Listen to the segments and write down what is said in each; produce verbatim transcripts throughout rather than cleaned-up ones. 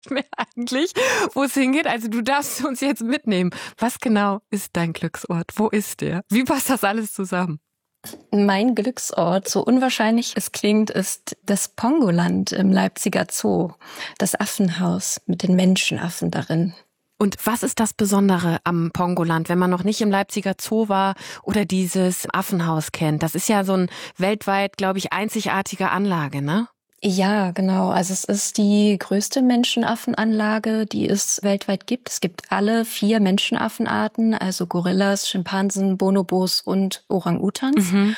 mehr eigentlich, wo es hingeht. Also du darfst uns jetzt mitnehmen. Was genau ist dein Glücksort? Wo ist der? Wie passt das alles zusammen? Mein Glücksort, so unwahrscheinlich es klingt, ist das Pongoland im Leipziger Zoo. Das Affenhaus mit den Menschenaffen darin. Und was ist das Besondere am Pongoland, wenn man noch nicht im Leipziger Zoo war oder dieses Affenhaus kennt? Das ist ja so ein weltweit, glaube ich, einzigartige Anlage, ne? Ja, genau. Also es ist die größte Menschenaffenanlage, die es weltweit gibt. Es gibt alle vier Menschenaffenarten, also Gorillas, Schimpansen, Bonobos und Orang-Utans. Mhm.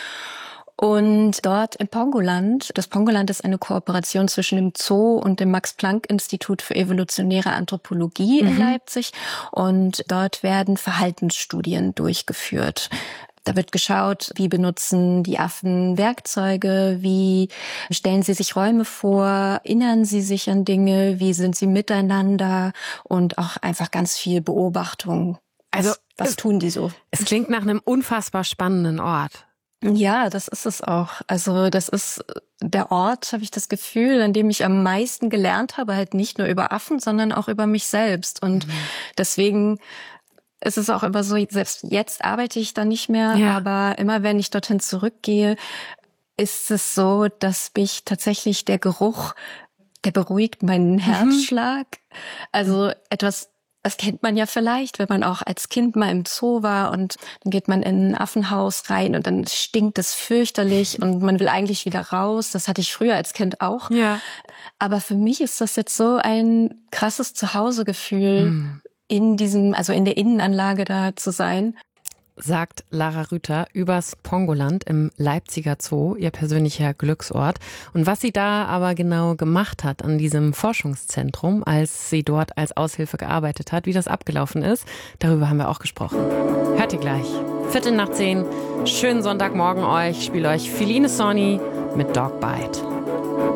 Und dort im Pongoland, das Pongoland ist eine Kooperation zwischen dem Zoo und dem Max-Planck-Institut für evolutionäre Anthropologie mhm. in Leipzig. Und dort werden Verhaltensstudien durchgeführt. Da wird geschaut, wie benutzen die Affen Werkzeuge, wie stellen sie sich Räume vor, erinnern sie sich an Dinge, wie sind sie miteinander und auch einfach ganz viel Beobachtung. Was, also was es, tun die so? Es klingt nach einem unfassbar spannenden Ort. Ja, das ist es auch. Also das ist der Ort, habe ich das Gefühl, an dem ich am meisten gelernt habe, halt nicht nur über Affen, sondern auch über mich selbst. Und mhm. deswegen es ist auch immer so, selbst jetzt arbeite ich da nicht mehr, ja. aber immer wenn ich dorthin zurückgehe, ist es so, dass mich tatsächlich der Geruch, der beruhigt meinen Herzschlag. Mhm. Also etwas, das kennt man ja vielleicht, wenn man auch als Kind mal im Zoo war und dann geht man in ein Affenhaus rein und dann stinkt es fürchterlich und man will eigentlich wieder raus. Das hatte ich früher als Kind auch. Ja. Aber für mich ist das jetzt so ein krasses Zuhausegefühl, mhm. in diesem, also in der Innenanlage da zu sein. Sagt Lara Rüther übers Pongoland im Leipziger Zoo, ihr persönlicher Glücksort. Und was sie da aber genau gemacht hat an diesem Forschungszentrum, als sie dort als Aushilfe gearbeitet hat, wie das abgelaufen ist, darüber haben wir auch gesprochen. Hört ihr gleich. Viertel nach zehn. Schönen Sonntagmorgen euch. Ich spiele euch Feline Sony mit Dogbite.